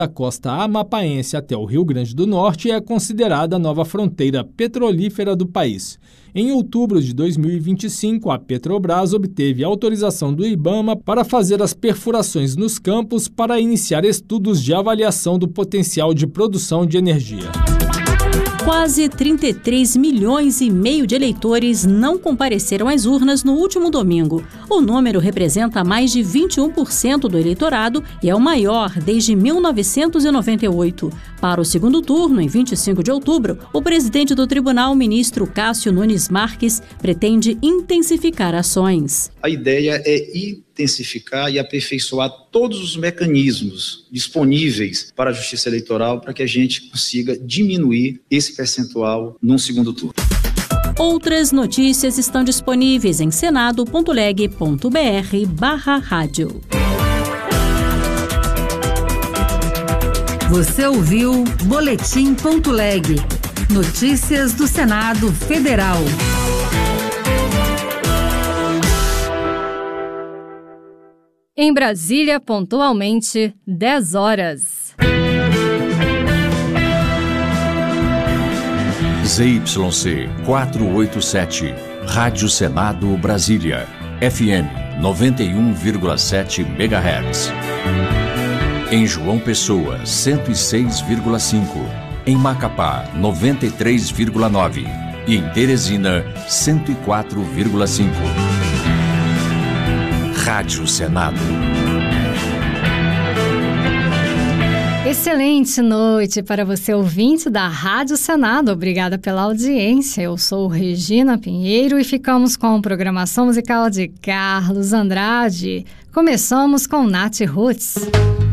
A costa amapaense até o Rio Grande do Norte é considerada a nova fronteira petrolífera do país. Em outubro de 2025, a Petrobras obteve autorização do IBAMA para fazer as perfurações nos campos para iniciar estudos de avaliação do potencial de produção de energia. Quase 33 milhões e meio de eleitores não compareceram às urnas no último domingo. O número representa mais de 21% do eleitorado e é o maior desde 1998. Para o segundo turno, em 25 de outubro, o presidente do tribunal, ministro Cássio Nunes Marques, pretende intensificar ações. A ideia é intensificar e aperfeiçoar todos os mecanismos disponíveis para a Justiça Eleitoral para que a gente consiga diminuir esse percentual num segundo turno. Outras notícias estão disponíveis em senado.leg.br/rádio. Você ouviu Boletim.leg. Notícias do Senado Federal. Em Brasília, pontualmente, 10 horas. ZYC 487, Rádio Senado Brasília, FM 91,7 MHz. Em João Pessoa, 106,5. Em Macapá, 93,9. E em Teresina, 104,5. Rádio Senado. Excelente noite para você, ouvinte da Rádio Senado. Obrigada pela audiência. Eu sou Regina Pinheiro e ficamos com a programação musical de Carlos Andrade. Começamos com Nath Roots.